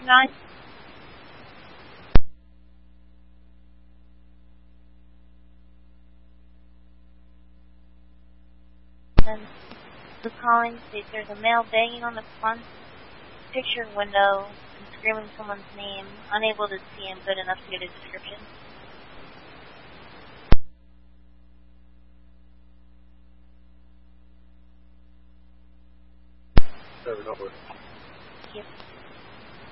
9. And the calling states there's a male banging on the front picture window and screaming someone's name, unable to see him good enough to get a description. Thank you.